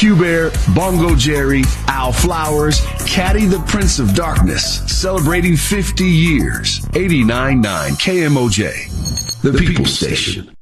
Q-Bear, Bongo Jerry, Al Flowers, Caddy the Prince of Darkness, celebrating 50 years. 89.9 KMOJ, the People Station.